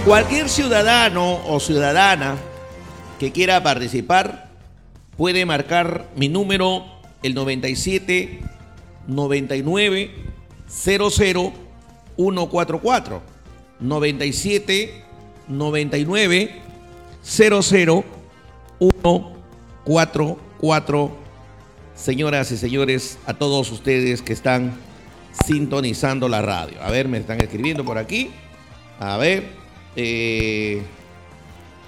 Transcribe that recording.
Cualquier ciudadano o ciudadana que quiera participar puede marcar mi número, el 97 99 00 144. 97 99 00 144. Señoras y señores, a todos ustedes que están sintonizando la radio. A ver, me están escribiendo por aquí. A ver.